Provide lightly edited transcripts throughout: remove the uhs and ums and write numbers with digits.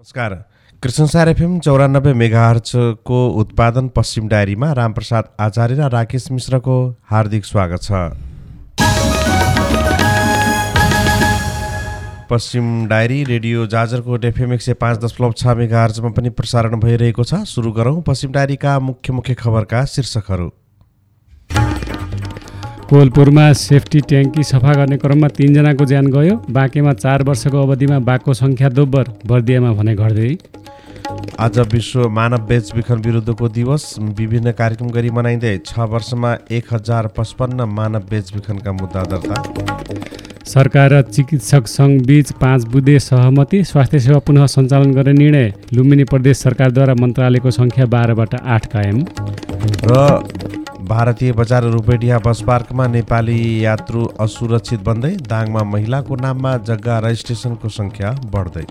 नमस्कार। कृष्णसार एफएम 94 मेगाहर्जको उत्पादन पश्चिम डायरीमा रामप्रसाद आचार्य र राकेश मिश्रको हार्दिक स्वागत छ। पश्चिम डायरी रेडियो जाजरकोट एफएम 105.6 मेगाहर्जमा पनि प्रसारण भइरहेको छ। सुरु गरौँ पश्चिम डायरीका मुख्य खबरका शीर्षकहरू। कोलपुरमा सेफ्टी ट्याङ्की सफा गर्ने क्रममा 3 जनाको ज्यान गयो। बाँकेमा 4 वर्षको अवधिमा बाघको सङ्ख्या दोब्बर, बर्दियामा भने घट्दै। आज विश्व मानव बेचबिखन विरुद्धको दिवस विभिन्न कार्यक्रम गरी मनाइँदै 6 वर्षमा 1055 मानव बेचबिखनका मुद्दा दर्ता। सरकार र चिकित्सक सङ्घ बीच 5 बुँदे सहमति। स्वास्थ्य सेवा पुनः सञ्चालन गर्ने निर्णय। लुम्बिनी प्रदेश सरकारद्वारा मन्त्रालयको सङ्ख्या 12बाट 8 कायम। र भारतीय बजार रूपेडिया बस पार्कमा नेपाली यात्रु असुरक्षित बन्दै। दाङमा महिलाको नाममा जग्गा रजिस्ट्रेसनको सङ्ख्या बढ्दै।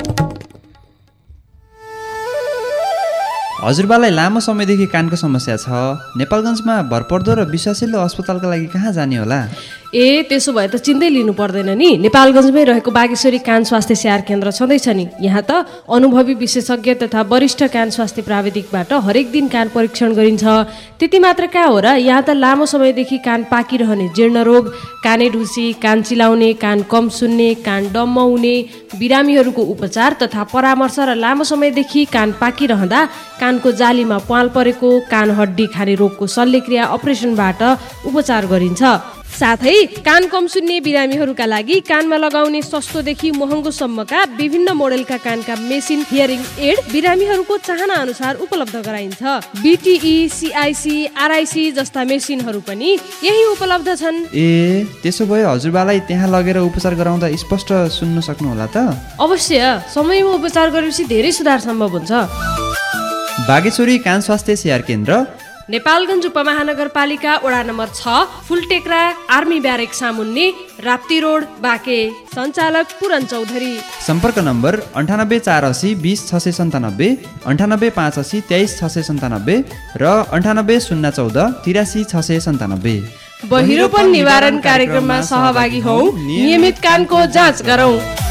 हजुरबालाई लामो समयदेखि कानको समस्या छ। नेपालगञ्जमा भरपर्दो र विश्वासिलो अस्पतालका लागि कहाँ जाने होला? त्यसो भए त चिन्तै लिनु पर्दैन नि। नेपालगञ्जमै रहेको बागेश्वरी कान स्वास्थ्य स्याहार केन्द्र छँदैछ नि। यहाँ त अनुभवी विशेषज्ञ तथा वरिष्ठ कान स्वास्थ्य प्राविधिकबाट हरेक दिन कान परीक्षण गरिन्छ। त्यति मात्र कहाँ हो र, यहाँ त लामो समयदेखि कान पाकिरहने जीर्ण रोग, काने ढुसी, कान चिलाउने, कान कम सुन्ने, कान डम्म हुने, बिरामीहरूको उपचार तथा परामर्श र लामो समयदेखि कान पाकिरहँदा कानको जालीमा प्वाल परेको, कान हड्डी खाने रोगको शल्यक्रिया अपरेसनबाट उपचार गरिन्छ। साथै कान कम सुन्ने बिरामीहरूका लागि कानमा लगाउने सस्तोदेखि महँगोसम्मका विभिन्न मोडेलका कानका मेसिन हियरिङ एड बिरामीहरूको चाहना अनुसार उपलब्ध गराइन्छ। बीटीई, सीआईसी, आरआईसी जस्ता मेसिनहरू पनि यही उपलब्ध छन्। त्यसो भए हजुरबालाई त्यहाँ लगेर उपचार गराउँदा स्पष्ट सुन्न सक्नुहोला त? अवश्य, समयमा उपचार गरेपछि धेरै सुधार सम्भव हुन्छ। बागेश्वरी कान स्वास्थ्य स्याहार केन्द्र, नेपालगञ्ज उपमहानगरपालिका वडा नम्बर 6, फुलटेक्रा, आर्मी ब्यारेक सामुन्ने, राप्ती रोड, बाँके। सञ्चालक पुरन चौधरी। सम्पर्क नम्बर 9848 20 697, 9885 23 697 र 98014 83 697। बहिरोपन निवारण कार्यक्रममा सहभागी हौ। नियमित कानको जाँच गरौँ।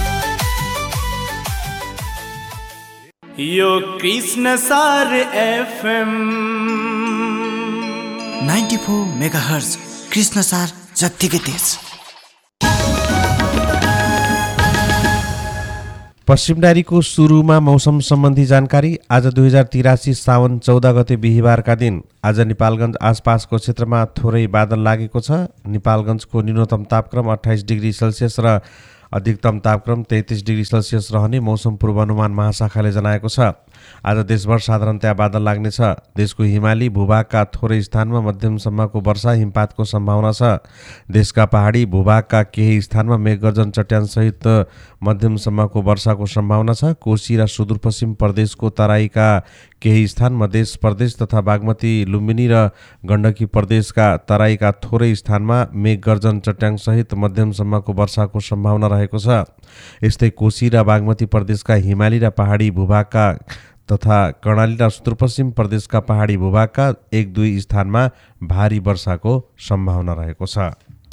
यो कृष्णसार एफएम 94 मेगाहर्ज कृष्णसार जत्तिकै तेज। पश्चिम डायरीको सुरुमा मौसम सम्बन्धी जानकारी। आज 2083 साउन 14 गते बिहिबारका दिन आज नेपालगञ्ज आसपासको क्षेत्रमा थोरै बादल लागेको छ। नेपालगञ्जको न्यूनतम तापक्रम 28 डिग्री सेल्सियस र अधिकतम तापक्रम 33 डिग्री सेल्सियस रहने मौसम पूर्वानुमान महाशाखाले जनाएको छ। आज देशभर साधारणतया बादल लाग्नेछ। देशको हिमाली भूभागका थोरै स्थानमा मध्यमसम्मको वर्षा हिमपातको सम्भावना छ। देशका पहाडी भूभागका केही स्थानमा मेघगर्जन चट्यानसहित मध्यमसम्मको वर्षाको सम्भावना छ। कोशी र सुदूरपश्चिम प्रदेशको तराईका केही स्थान, मध्य प्रदेश तथा बागमती, लुम्बिनी र गण्डकी प्रदेशका तराईका थोरै स्थानमा मेघगर्जन चट्याङसहित मध्यमसम्मको वर्षाको सम्भावना रहेको छ। यस्तै कोशी र बागमती प्रदेशका हिमाली र पहाडी भूभागका तथा कर्णाली र सुदूरपश्चिम प्रदेशका पहाडी भूभागका 1-2 स्थानमा भारी वर्षाको सम्भावना रहेको छ।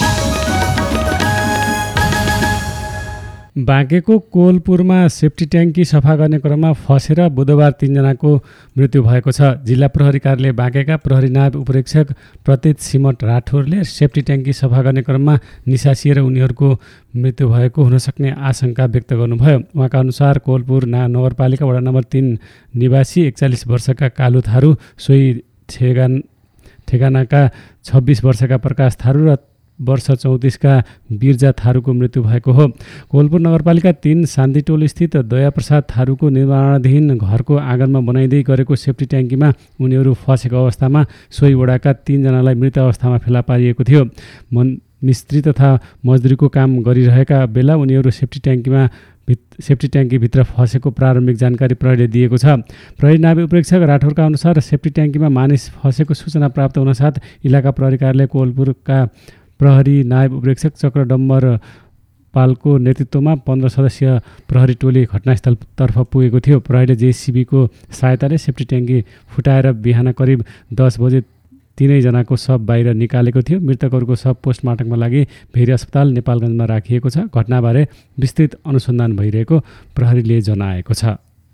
बाँकेको कोलपुरमा सेफ्टी ट्याङ्की सफा गर्ने क्रममा फसेर बुधबार 3 जनाको मृत्यु भएको छ। जिल्ला प्रहरी कार्यालय बाँकेका प्रहरी नायब उपरीक्षक प्रतीत सिमट राठौरले सेफ्टी ट्याङ्की सफा गर्ने क्रममा निसासिएर उनीहरूको मृत्यु भएको हुनसक्ने आशंका व्यक्त गर्नुभयो। उहाँका अनुसार कोलपुर नगरपालिका वडा नम्बर 3 निवासी 41 वर्षका कालु थारू, सोही ठेगानाका 26 वर्षका प्रकाश थारू र वर्ष 34 का बिर्जा थारूको मृत्यु भएको हो। कोलपुर नगरपालिका 3 शान्तिटोल स्थित दयाप्रसाद थारूको निर्माणाधीन घरको आँगनमा बनाइँदै गरेको सेफ्टी ट्याङ्कीमा उनीहरू फसेको अवस्थामा सोही वडाका 3 जनालाई मृत अवस्थामा फेला पारिएको थियो। मिस्त्री तथा मजदुरीको काम गरिरहेका बेला उनीहरू सेफ्टी ट्याङ्कीभित्र फसेको प्रारम्भिक जानकारी प्रहरीले दिएको छ। प्रहरी नायब उपरीक्षक राठौरका अनुसार सेफ्टी ट्याङ्कीमा मानिस फसेको सूचना प्राप्त हुनसाथ इलाका प्रहरी कार्यालय कोलपुरका प्रहरी नायब उपरीक्षक चक्र डम्बर पालको नेतृत्वमा 15 सदस्यीय प्रहरी टोली घटनास्थलतर्फ पुगेको थियो। प्रहरीले जेसीबीको सहायताले सेफ्टी ट्याङ्की फुटाएर बिहान करिब 10 बजे 3 जनाको शव बाहिर निकालेको थियो। मृतकहरूको शव पोस्टमार्टमका लागि भेरी अस्पताल नेपालगञ्जमा राखिएको छ। घटनाबारे विस्तृत अनुसन्धान भइरहेको प्रहरीले जनाएको छ।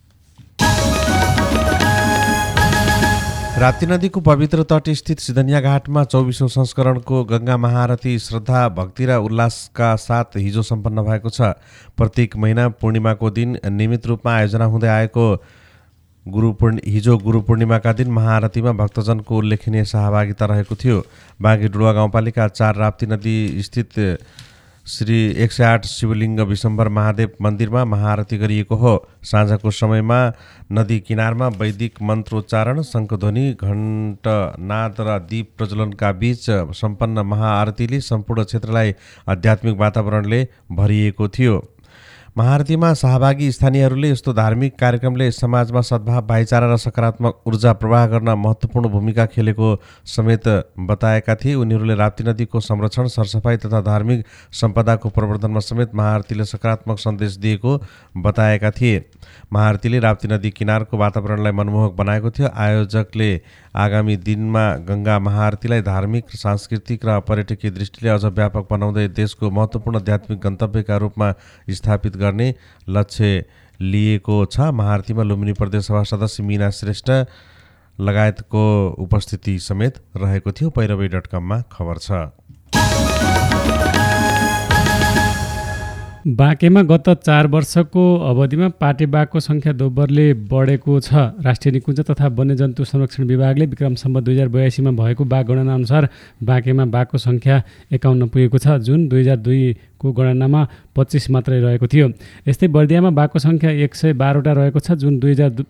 राप्ती नदीको पवित्र तट स्थित सिधनिया घाटमा 24औं संस्करणको गङ्गा महाआरती श्रद्धा, भक्ति र उल्लासका साथ हिजो सम्पन्न भएको छ। प्रत्येक महिना पूर्णिमाको दिन नियमित रूपमा आयोजना हुँदै आएको हिजो गुरु पूर्णिमाका दिन महाआरतीमा भक्तजनको उल्लेखनीय सहभागिता रहेको थियो। बाँकेडुढुवा गाउँपालिका 4 राप्ती नदी स्थित श्री 108 शिवलिङ्ग विशम्भर महादेव मन्दिरमा महाआरती गरिएको हो। साँझको समयमा नदी किनारमा वैदिक मन्त्रोच्चारण, शङ्खध्वनि, घण्टनाद र दीप प्रज्वलनका बीच सम्पन्न महाआरतीले सम्पूर्ण क्षेत्रलाई आध्यात्मिक वातावरणले भरिएको थियो। महाआरतीमा सहभागी स्थानीयहरूले यस्तो धार्मिक कार्यक्रमले समाजमा सद्भाव, भाइचारा र सकारात्मक ऊर्जा प्रवाह गर्न महत्त्वपूर्ण भूमिका खेलेको समेत बताएका थिए। उनीहरूले राप्ती नदीको संरक्षण, सरसफाई तथा धार्मिक सम्पदाको प्रवर्धनमा समेत महाआरतीले सकारात्मक सन्देश दिएको बताएका थिए। महाआरतीले राप्ती नदी किनारको वातावरणलाई मनमोहक बनाएको थियो। आयोजकले आगामी दिनमा गङ्गा महाआरतीलाई धार्मिक, सांस्कृतिक र पर्यटकीय दृष्टिले अझ व्यापक बनाउँदै देशको महत्त्वपूर्ण आध्यात्मिक गन्तव्यका रूपमा स्थापित गर्ने लक्ष्य लिएको छ। महाआरतीमा लुम्बिनी प्रदेश सभा सदस्य मीना श्रेष्ठ लगायतको उपस्थिति समेत रहेको थियो। पैरवी.com खबर छ। बाँकेमा गत 4 वर्षको अवधिमा पाटे बाघको सङ्ख्या दोब्बरले बढेको छ। राष्ट्रिय निकुञ्ज तथा वन्यजन्तु संरक्षण विभागले विक्रम सम्वत 2082 भएको बाघ गणना अनुसार बाँकेमा बाघको सङ्ख्या 51 पुगेको छ, जुन 2002 को गणनामा 25 मात्रै रहेको थियो। यस्तै बर्दियामा बाघको सङ्ख्या 112वटा रहेको छ, जुन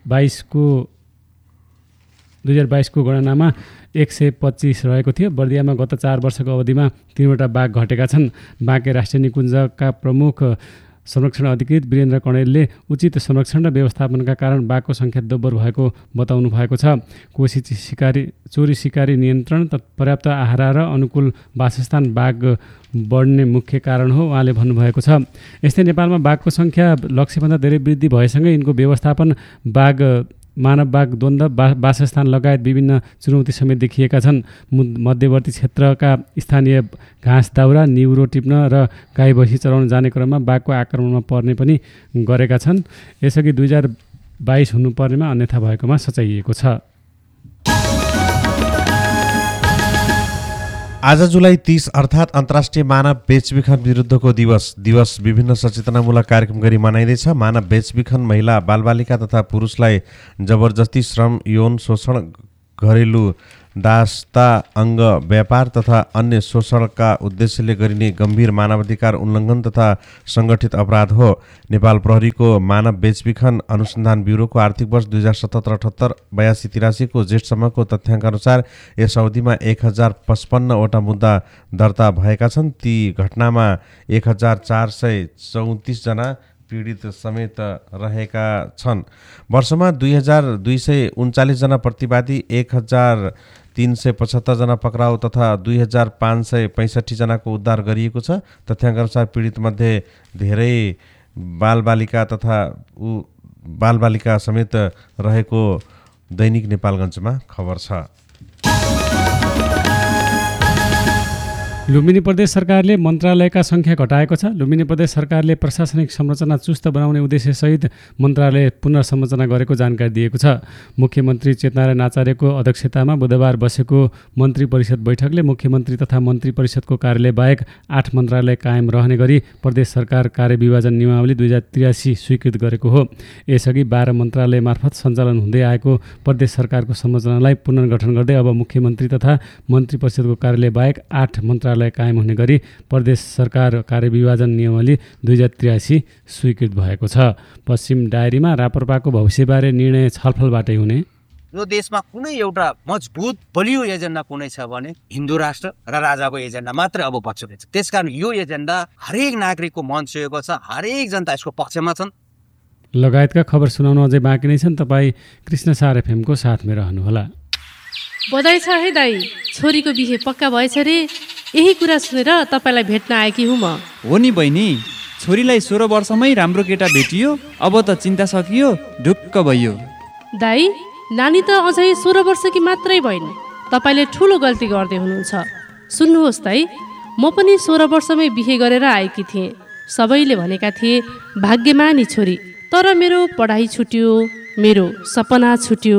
2022 को गणनामा 125 रहेको थियो। बर्दियामा गत 4 वर्षको अवधिमा 3वटा बाघ घटेका छन्। बाँके राष्ट्रिय निकुञ्जका प्रमुख संरक्षण अधिकृत वीरेन्द्र कणेलले उचित संरक्षण र व्यवस्थापनका कारण बाघको सङ्ख्या दोब्बर भएको बताउनु भएको छ। चोरी सिकारी नियन्त्रण, पर्याप्त आहारा र अनुकूल वासस्थान बाघ बढ्ने मुख्य कारण हो, उहाँले भन्नुभएको छ। यस्तै नेपालमा बाघको सङ्ख्या लक्ष्यभन्दा धेरै वृद्धि भएसँगै यिनको व्यवस्थापन, मानव बाघ द्वन्द्व, वासस्थान लगायत विभिन्न चुनौती समेत देखिएका छन्। मध्यवर्ती क्षेत्रका स्थानीय घाँस दाउरा, निउरो टिप्न र गाई भैँसी चराउन जाने क्रममा बाघको आक्रमणमा पर्ने पनि गरेका छन्। यसअघि 2022 हुनुपर्नेमा अन्यथा भएकोमा सच्याइएको छ। आज जुलाई 30 अर्थात् अन्तर्राष्ट्रिय मानव बेचबिखन विरुद्धको दिवस विभिन्न सचेतनामूलक कार्यक्रम गरी मनाइँदैछ। मानव बेचबिखन महिला, बालबालिका तथा पुरुषलाई जबरजस्ती श्रम, यौन शोषण, घरेलु दासता, अङ्ग व्यापार तथा अन्य शोषणका उद्देश्यले गरिने गम्भीर मानवाधिकार उल्लङ्घन तथा सङ्गठित अपराध हो। नेपाल प्रहरीको मानव बेचबिखन अनुसन्धान ब्युरोको आर्थिक वर्ष 2077-78, 82-83 को जेठसम्मको तथ्याङ्क अनुसार यस अवधिमा 1055 वटा मुद्दा दर्ता भएका छन्। ती घटनामा 1434 जना पीडित समेत रहेका छन्। वर्षमा 2239 जना प्रतिवादी, 1375 जना पक्राउ तथा 2565 जनाको उद्धार गरिएको छ। तथ्याङ्क अनुसार पीडित मध्ये धेरै बालबालिका समेत रहेको दैनिक नेपालगञ्जमा खबर छ। लुम्बिनी प्रदेश सरकारले मन्त्रालयका सङ्ख्या घटाएको छ। लुम्बिनी प्रदेश सरकारले प्रशासनिक संरचना चुस्त बनाउने उद्देश्यसहित मन्त्रालय पुनर्संरचना गरेको जानकारी दिएको छ। मुख्यमन्त्री चेतनारायण आचार्यको अध्यक्षतामा बुधबार बसेको मन्त्री परिषद बैठकले मुख्यमन्त्री तथा मन्त्री परिषदको कार्यालय बाहेक 8 मन्त्रालय कायम रहने गरी प्रदेश सरकार कार्यविभाजन नियमावली 2083 स्वीकृत गरेको हो। यसअघि 12 मन्त्रालय मार्फत सञ्चालन हुँदै आएको प्रदेश सरकारको संरचनालाई पुनर्गठन गर्दै अब मुख्यमन्त्री तथा मन्त्री परिषदको कार्यालय बाहेक 8 मन्त्रालय कायम हुने गरी प्रदेश सरकार कार्यविभाजन नियमावली 2083 स्वीकृत भएको छ। पश्चिम डायरीमा राप्रपाको भविष्यबारे निर्णय छलफलबाटै हुने। यो देशमा कुनै एउटा मजबुत बलियो एजेन्डा कुनै छ भने हिन्दू राष्ट्र र राजाको एजेन्डा मात्रै अब पक्षमा छ। त्यसकारण यो एजेन्डा हरेक नागरिकको मन छुएको छ, हरेक जनता यसको पक्षमा छन्। लगायतका खबर सुनाउन अझै बाँकी नै छन्। तपाईँ कृष्णसार एफएमको साथमा रहनुहोला। बधाई छ है दाई, छोरीको बिहे पक्का भएछ रे। यही कुरा सुनेर तपाईँलाई भेट्न आएकी हुँ म। हो नि बहिनी, छोरीलाई 16 वर्षमै राम्रो केटा भेटियो, अब त चिन्ता सकियो, ढुक्क भइयो। दाई, नानी त अझै 16 वर्षकी मात्रै भइन्। तपाईँले ठुलो गल्ती गर्दै हुनुहुन्छ। सुन्नुहोस् दाई, म पनि 16 वर्षमै बिहे गरेर आएकी थिएँ। सबैले भनेका थिए भाग्यमानी छोरी, तर मेरो पढाइ छुट्यो, मेरो सपना छुट्यो,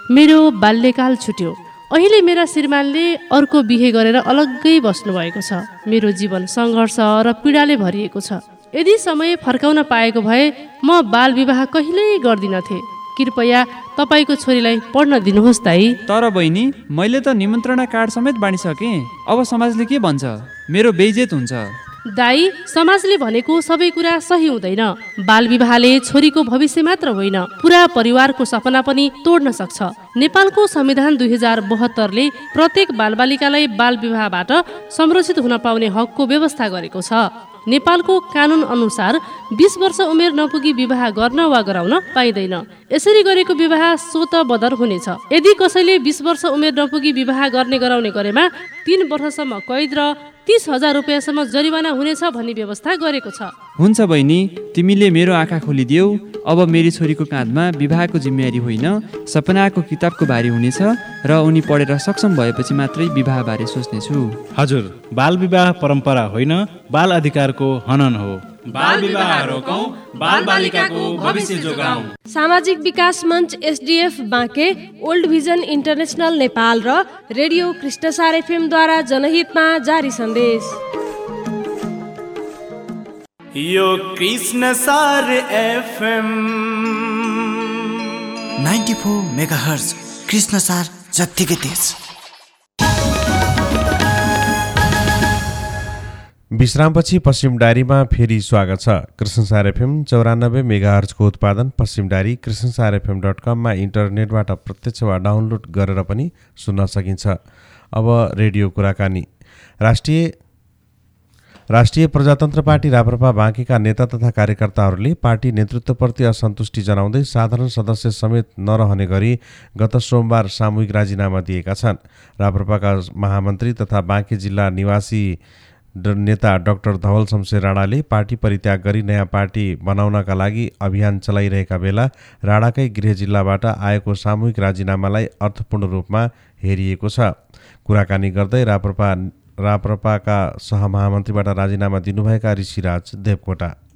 मेरो बाल्यकाल छुट्यो। अहिले मेरा श्रीमानले अर्को बिहे गरेर अलग्गै बस्नुभएको छ। मेरो जीवन सङ्घर्ष र पीडाले भरिएको छ। यदि समय फर्काउन पाएको भए म बाल विवाह कहिल्यै गर्दिनथे। कृपया तपाईँको छोरीलाई पढ्न दिनुहोस् दाइ। तर बहिनी, मैले त निमन्त्रणा कार्ड समेत बाँडिसकेँ। अब समाजले के भन्छ? मेरो बेइज्जत हुन्छ। दाइ, समाजले भनेको सबै कुरा सही हुँदैन। बाल विवाहले छोरीको भविष्य मात्र होइन, पुरा परिवारको सपना पनि तोड्न सक्छ। नेपालको संविधान 2072ले प्रत्येक बालबालिकालाई बाल विवाहबाट संरक्षित हुन पाउने हकको व्यवस्था गरेको छ। नेपालको कानुन अनुसार 20 वर्ष उमेर नपुगी विवाह गर्न वा गराउन पाइँदैन। यसरी गरेको विवाह स्वत बदर हुनेछ। यदि कसैले 20 वर्ष उमेर नपुगी विवाह गर्ने गराउने गरेमा 3 वर्षसम्म कैद र 30,000 रुपियाँसम्म जरिवाना हुनेछ भन्ने व्यवस्था गरेको छ। हुन्छ बहिनी, तिमीले मेरो आँखा खोलिदियौ। अब मेरी छोरीको काँधमा विवाहको जिम्मेवारी होइन, सपनाको किताबको भारी हुनेछ र उनी पढेर सक्षम भएपछि मात्रै विवाहबारे सोच्नेछु। हजुर, बाल विवाह परम्परा होइन, बाल अधिकारको हनन हो। बाल विवाह रोकौं, बाल बालिकाको भविष्य जोगाउँ। सामाजिक विकास मञ्च SDF Banke, old vision international Nepal र रेडियो कृष्णसार एफएम द्वारा जनहितमा जारी सन्देश। यो कृष्णसार एफएम 94 मेगाहर्ज कृष्णसार जत्तिकै तेज। विश्रामपछि पश्चिम डायरीमा फेरि स्वागत छ। कृष्णसार एफएम 94 मेगाहर्जको उत्पादन पश्चिम डायरी कृष्णसारएफएम.com मा इन्टरनेटबाट प्रत्यक्ष वा डाउनलोड गरेर पनि सुन्न सकिन्छ। अब रेडियो कुराकानी। राष्ट्रिय प्रजातन्त्र पार्टी राप्रपा बाँकेका नेता तथा कार्यकर्ताहरूले पार्टी नेतृत्वप्रति असन्तुष्टि जनाउँदै साधारण सदस्य समेत नरहने गरी गत सोमबार सामूहिक राजीनामा दिएका छन्। राप्रपाका महामन्त्री तथा बाँके जिल्ला निवासी नेता डाक्टर धवल शमशेर राणाले पार्टी परित्याग गरी नयाँ पार्टी बनाउनका लागि अभियान चलाइरहेका बेला राणाकै गृह जिल्लाबाट आएको सामूहिक राजीनामालाई अर्थपूर्ण रूपमा हेरिएको छ। कुराकानी गर्दै राप्रपाका सहमहामन्त्रीबाट राजीनामा दिनुभएका ऋषिराज देवकोटा